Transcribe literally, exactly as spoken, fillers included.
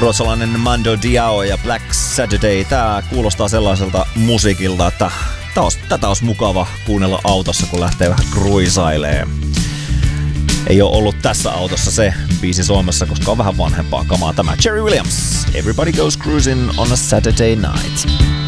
ruotsalainen Mando Diao ja Black Saturday. Tää kuulostaa sellaiselta musiikilta, että tää olisi, tätä olisi mukava kuunnella autossa, kun lähtee vähän cruisailee. Ei ole ollut tässä autossa se biisi Suomessa, koska on vähän vanhempaa kamaa tämä. Jerry Williams, Everybody Goes Cruising on a Saturday Night.